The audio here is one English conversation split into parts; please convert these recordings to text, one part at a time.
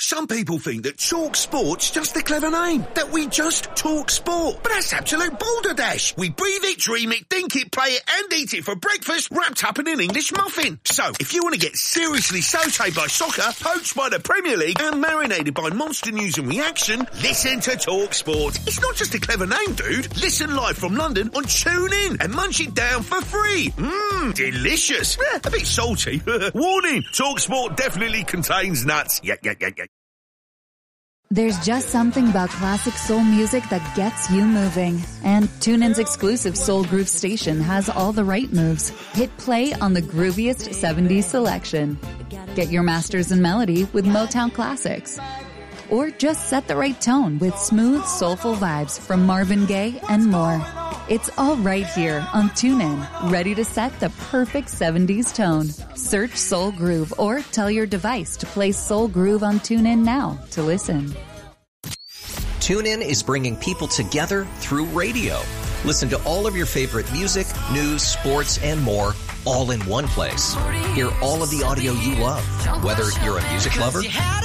Some people think that Talk Sport's just a clever name, that we just talk sport. But that's absolute balderdash. We breathe it, dream it, think it, play it and eat it for breakfast wrapped up in an English muffin. So, if you want to get seriously sautéed by soccer, poached by the Premier League and marinated by monster news and reaction, listen to Talk Sport. It's not just a clever name, dude. Listen live from London on TuneIn and munch it down for free. Delicious. A bit salty. Warning, Talk Sport definitely contains nuts. Yeah. There's just something about classic soul music that gets you moving. And TuneIn's exclusive Soul Groove station has all the right moves. Hit play on the grooviest 70s selection. Get your masters in melody with Motown Classics. Or just set the right tone with smooth, soulful vibes from Marvin Gaye and more. It's all right here on TuneIn, ready to set the perfect 70s tone. Search Soul Groove or tell your device to play Soul Groove on TuneIn now to listen. TuneIn is bringing people together through radio. Listen to all of your favorite music, news, sports, and more all in one place. Hear all of the audio you love, whether you're a music lover,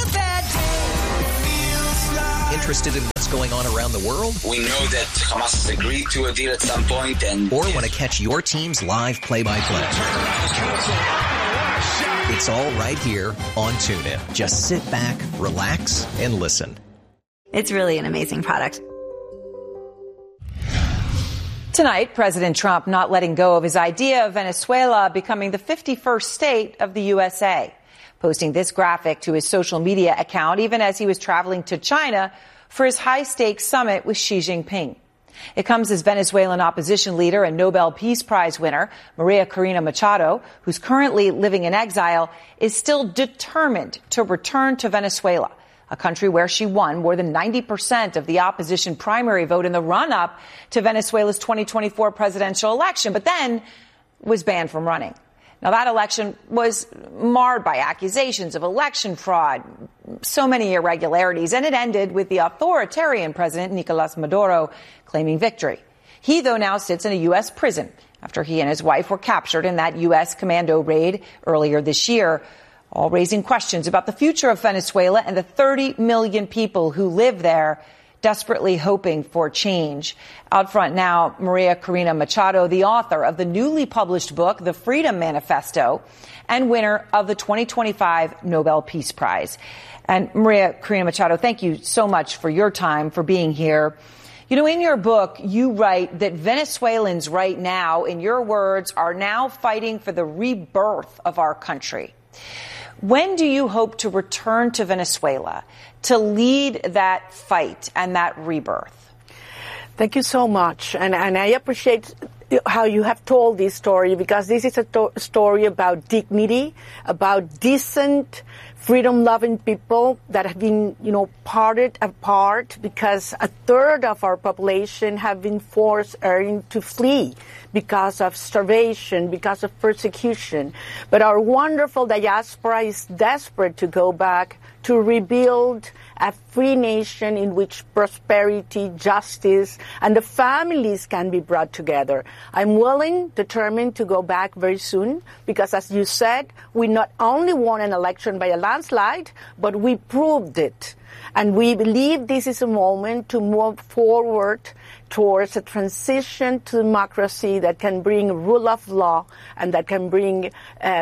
interested in what's going on around the world? We know that Hamas has agreed to a deal at some point, and or want to catch your team's live play-by-play. It's all right here on TuneIn. Just sit back, relax, and listen. It's really an amazing product. Tonight, President Trump not letting go of his idea of Venezuela becoming the 51st state of the USA. Posting this graphic to his social media account even as he was traveling to China for his high-stakes summit with Xi Jinping. It comes as Venezuelan opposition leader and Nobel Peace Prize winner Maria Corina Machado, who's currently living in exile, is still determined to return to Venezuela, a country where she won more than 90% of the opposition primary vote in the run-up to Venezuela's 2024 presidential election, but then was banned from running. Now, that election was marred by accusations of election fraud, so many irregularities, and it ended with the authoritarian president, Nicolas Maduro, claiming victory. He, though, now sits in a U.S. prison after he and his wife were captured in that U.S. commando raid earlier this year, all raising questions about the future of Venezuela and the 30 million people who live there, desperately hoping for change. Out front now, Maria Corina Machado, the author of the newly published book, The Freedom Manifesto, and winner of the 2025 Nobel Peace Prize. And Maria Corina Machado, thank you so much for your time, for being here. You know, in your book, you write that Venezuelans right now, in your words, are now fighting for the rebirth of our country. When do you hope to return to Venezuela to lead that fight and that rebirth? Thank you so much. And I appreciate how you have told this story, because this is a story about dignity, about decent, freedom-loving people that have been, parted apart because a third of our population have been forced to flee because of starvation, because of persecution. But our wonderful diaspora is desperate to go back to rebuild a free nation in which prosperity, justice, and the families can be brought together. I'm willing, determined to go back very soon because, as you said, we not only won an election by a landslide, but we proved it. And we believe this is a moment to move forward towards a transition to democracy that can bring rule of law and that can bring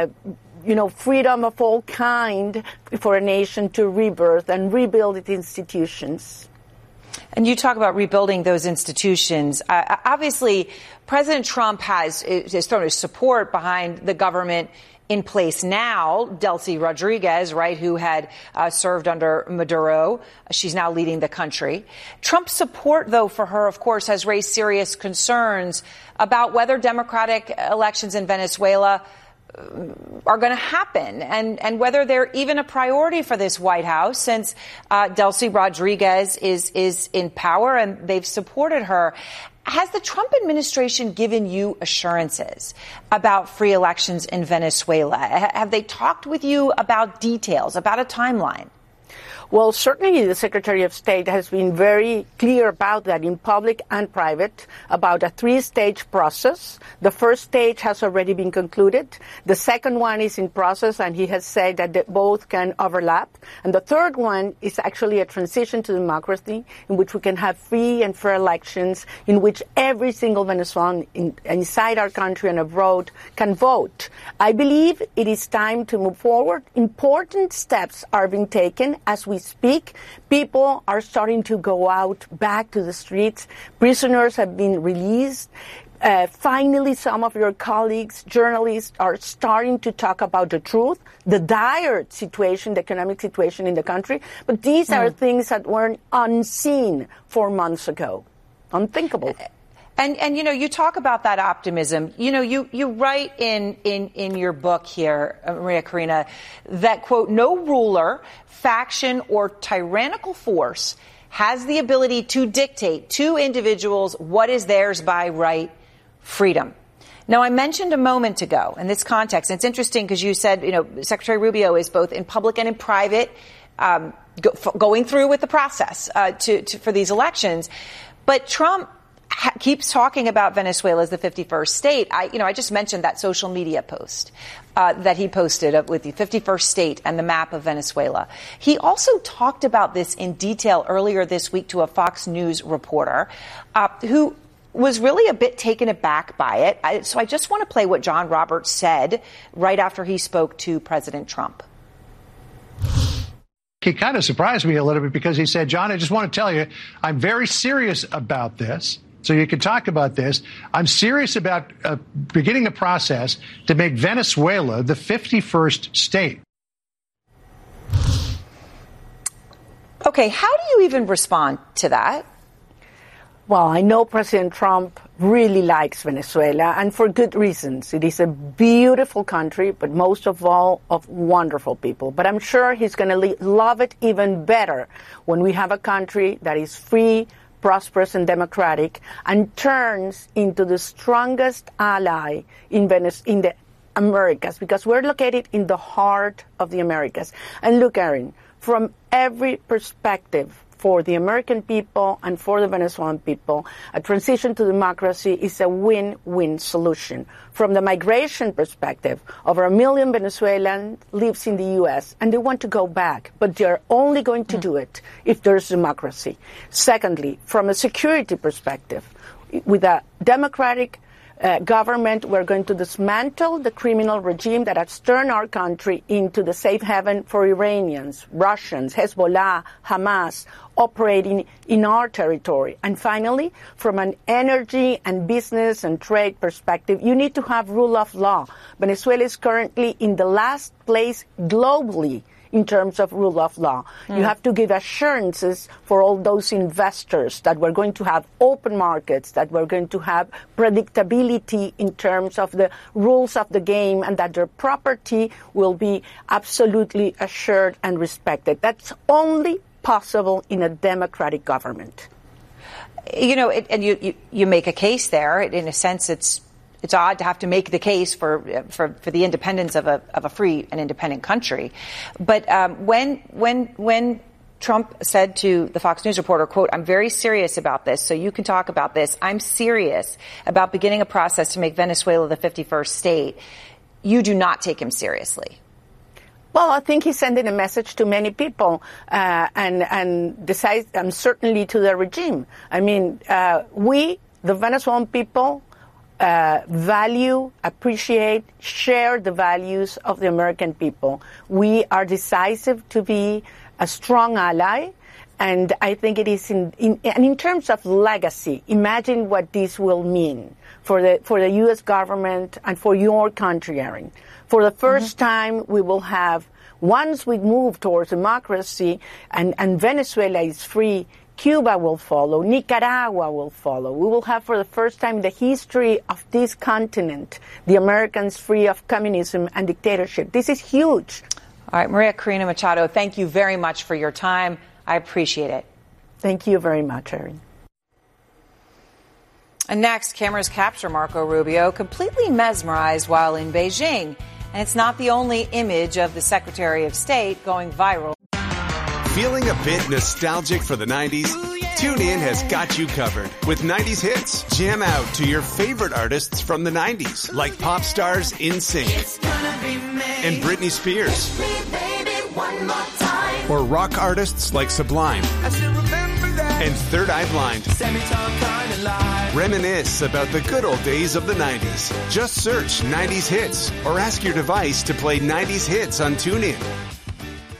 freedom of all kind for a nation to rebirth and rebuild its institutions. And you talk about rebuilding those institutions. Obviously, President Trump has thrown his support behind the government in place now. Delcy Rodriguez, right, who had served under Maduro. She's now leading the country. Trump's support, though, for her, of course, has raised serious concerns about whether democratic elections in Venezuela are going to happen and whether they're even a priority for this White House, since Delcy Rodriguez is in power and they've supported her. Has the Trump administration given you assurances about free elections in Venezuela? Have they talked with you about details, about a timeline? Well, certainly the Secretary of State has been very clear about that in public and private, about a 3-stage process. The first stage has already been concluded. The second one is in process, and he has said that both can overlap. And the third one is actually a transition to democracy in which we can have free and fair elections, in which every single Venezuelan inside our country and abroad can vote. I believe it is time to move forward. Important steps are being taken as we speak. People are starting to go out back to the streets. Prisoners have been released. Finally, some of your colleagues, journalists, are starting to talk about the truth, the dire situation, the economic situation in the country. But these are things that weren't unseen 4 months ago. Unthinkable. And you talk about that optimism. You write in your book here, Maria Corina, that, quote, no ruler, faction, or tyrannical force has the ability to dictate to individuals what is theirs by right, freedom. Now, I mentioned a moment ago in this context, and it's interesting because you said, Secretary Rubio is both in public and in private going through with the process for these elections. But Trump keeps talking about Venezuela as the 51st state. I just mentioned that social media post that he posted with the 51st state and the map of Venezuela. He also talked about this in detail earlier this week to a Fox News reporter who was really a bit taken aback by it. So I just want to play what John Roberts said right after he spoke to President Trump. He kind of surprised me a little bit because he said, John, I just want to tell you, I'm very serious about this. So you can talk about this. I'm serious about beginning a process to make Venezuela the 51st state. Okay, how do you even respond to that? Well, I know President Trump really likes Venezuela, and for good reasons. It is a beautiful country, but most of all, of wonderful people. But I'm sure he's going to love it even better when we have a country that is free, prosperous, and democratic, and turns into the strongest ally in the Americas, because we're located in the heart of the Americas. And look, Erin, from every perspective, for the American people and for the Venezuelan people, a transition to democracy is a win-win solution. From the migration perspective, over 1 million Venezuelans lives in the U.S. and they want to go back, but they're only going to do it if there's democracy. Secondly, from a security perspective, with a democratic government, we're going to dismantle the criminal regime that has turned our country into the safe haven for Iranians, Russians, Hezbollah, Hamas, operating in our territory. And finally, from an energy and business and trade perspective, you need to have rule of law. Venezuela is currently in the last place globally in terms of rule of law. You have to give assurances for all those investors that we're going to have open markets, that we're going to have predictability in terms of the rules of the game, and that their property will be absolutely assured and respected. That's only possible in a democratic government. And you make a case there. In a sense, it's odd to have to make the case for the independence of a free and independent country. But when Trump said to the Fox News reporter, quote, I'm very serious about this, so you can talk about this. I'm serious about beginning a process to make Venezuela the 51st state. You do not take him seriously. Well, I think he's sending a message to many people, and certainly to the regime. I mean, we, the Venezuelan people, value, appreciate, share the values of the American people. We are decisive to be a strong ally, and I think it is in terms of legacy. Imagine what this will mean for the U.S. government and for your country, Erin. For the first time, we will have, once we move towards democracy and Venezuela is free, Cuba will follow, Nicaragua will follow. We will have for the first time in the history of this continent, the Americans free of communism and dictatorship. This is huge. All right, Maria Corina Machado, thank you very much for your time. I appreciate it. Thank you very much, Erin. And next, cameras capture Marco Rubio completely mesmerized while in Beijing. And it's not the only image of the Secretary of State going viral. Feeling a bit nostalgic for the 90s? TuneIn has got you covered with 90s hits. Jam out to your favorite artists from the 90s, like pop stars NSYNC and Britney Spears. Or rock artists like Sublime and Third Eye Blind. Reminisce about the good old days of the 90s. Just search 90s hits or ask your device to play 90s hits on TuneIn.